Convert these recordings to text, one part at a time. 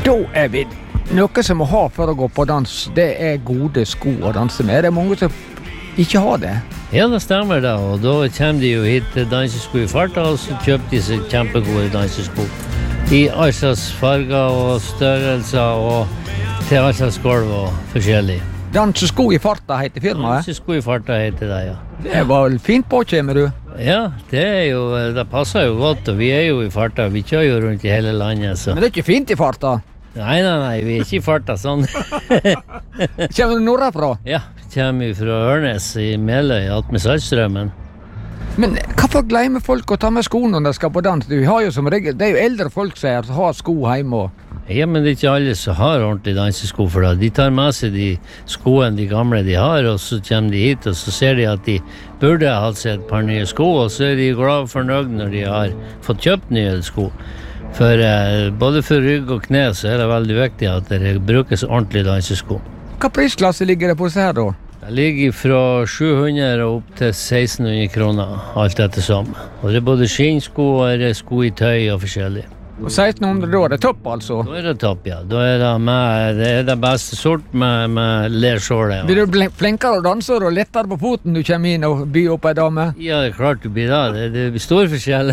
Da vi noe som må ha for å gå på dans, det gode sko å danse med. Det mange som ikke har det. Ja, det stemmer da, og da kommer de jo hit til dansesko i farta, og så kjøper de seg kjempegode dansesko. I alle slags farger og størrelser, og til alle slags gulv og forskjellig. Dansesko i farta heter firmaet? Dansesko i farta heter det, ja. Det var fint påkjemmer du. Ja, det passer jo godt, og vi jo i farta, vi kjører jo rundt i hele landet, så. Men det ikke fint i farta? Nei, vi ikke i farta sånn. Kommer du nordafra? Ja, vi kommer fra Ørnes i Meløy, alt med Saltstrømmen. Men hvorfor glemmer folk å ta med sko når de skal på dans? Vi har jo som regel, det jo eldre folk som har sko hjemme. Ja, men det ikke alle som har ordentlig dansesko for det. De tar med seg de skoene de gamle de har, og så kommer de hit, og så ser de at de burde ha hatt seg et par nye sko, og så de glad og fornøyd når de har fått kjøpt nye sko. For både for rygg og kne så det veldig viktig at det brukes ordentlig dansesko. Hva prisklasse ligger det på seg her da? Det ligger fra 700 og opp til 1600 kroner, alt etter som. Og det både skinnsko og sko i tøy og forskjellig. Og 1600 da det topp altså? Da det topp, ja. Da det det beste sort med lersåle. Ja. Blir du flinkere å danse og lettere på foten du kommer inn og byr opp en dame? Ja, det klart du blir det. Det blir stor forskjell.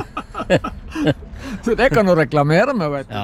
Så det kan du reklamere med, vet du?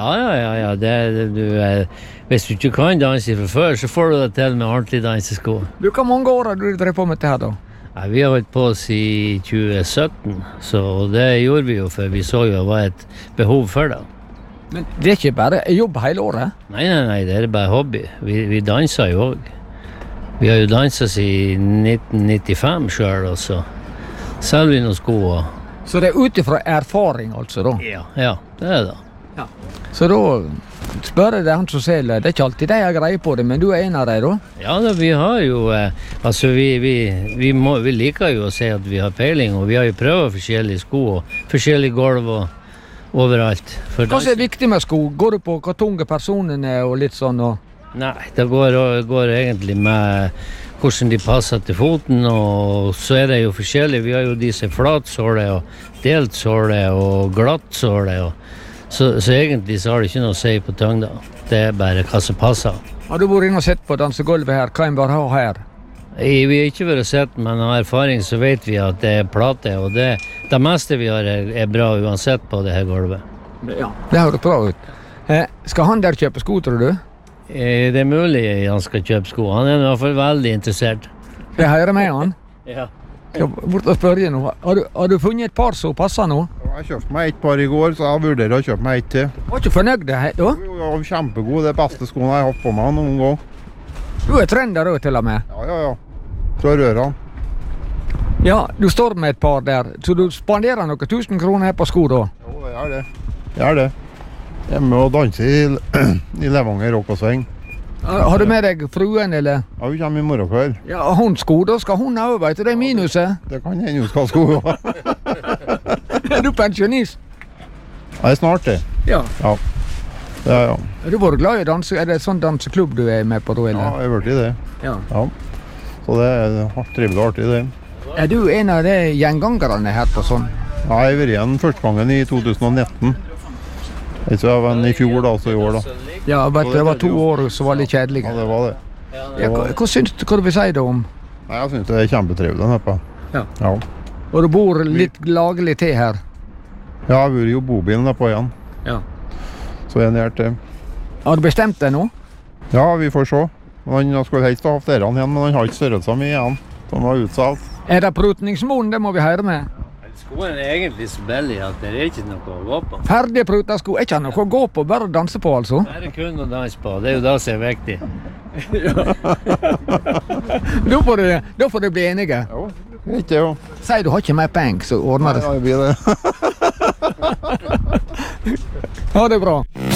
Ja. Hvis du ikke kan danse fra før, så får du det til med ordentlig dansesko. Hvor mange år har du drevet på med det her da? Ja, vi har holdt på oss i 2017, så det gjorde vi jo, for vi så jo det var et behov for det. Men det ikke bare jobb hele året? Nei, det bare hobby. Vi danser jo også. Vi har jo danset i 1995 selv, og så selger vi noen sko. Så det utifra erfaring altså da? Ja, det det. Ja. Så da spør jeg deg han som selger, det ikke alltid de har greie på det, men du en av dem da? Ja, vi har jo, altså vi liker jo å si at vi har peiling, og vi har jo prøvet forskjellige sko og forskjellige gulv og overalt. Hva er viktig med sko? Går du på hvor tunge personene og litt sånn? Nei, det går egentlig med hvordan de passer til foten, og så det jo forskjellig. Vi har jo disse flatsåle og delt såle og glatt såle, så egentlig så har det ikke noe å si på tyngda. Det bare hva som passer. Har du vært inn og sett på dansegulvet her? Hva en bør ha her? Vi har ikke vært sett, men av erfaring så vet vi at det plate, og det meste vi har bra uansett på det her gulvet. Ja, det høres bra ut. Skal han der kjøpe sko, tror du? Det mulig han skal kjøpe sko. Han i hvert fall veldig interessert. Jeg hører med han. Ja. Jeg bort og spørre nå. Har du funnet et par som passer nå? Jeg kjøpte meg et par i går, så jeg vurderer å kjøpe meg et til. Var ikke fornøyd det da? Jo, kjempegod. Det beste skoene jeg har hatt på meg noen gang. Du trender da til og med? Ja. Fra rørene. Ja, du står med et par der, så du spanderer noen 1000 kroner her på sko da? Jo, det gjør det. Jeg er med å danse i Levanger rock og sving. Har du med deg fruen, eller? Ja, vi kommer i morgen kveld. Ja, hun sko, da skal hun over, vet du, det minuset. Det kan hende hun skal sko. Er du pensjonist? Ja, snart det. Ja. Ja. Ja. Er du vært glad i danse? Er det sånn danseklubb du med på da, eller? Ja, jeg har vært i det. Ja. Så det trivelig og artig det. Er du en av de gjengangerne her på sånn? Ja, jeg har vært igjen første gangen i 2019. Jeg tror jeg var i fjor da, så i år da. Ja, vet du, det var 2 år som var litt kjedelige. Ja, det var det. Ja, hva du vil si det om? Nei, jeg synes det kjempetrivelig her på. Ja. Og du bor litt laglig til her? Ja, jeg har jo bobilen der på igjen. Ja. Så jeg nært det. Har du bestemt det nå? Ja, vi får se. Han skulle helst ha hatt dere igjen, men han har ikke størrelser mye igjen. Så han var utsalgt. Er det prutningsmålen? Det må vi høre med. Skoen egentlig så billig at det ikke noe å gå på. Ferdig pruta sko, ikke noe å gå på, bare å danse på altså? Det kun å danse på, det jo det som viktig. Da får du bli enige. Jo, ikke jo. Sier du har ikke mer penger, så ordner det. Ja, det blir det. Ha det bra.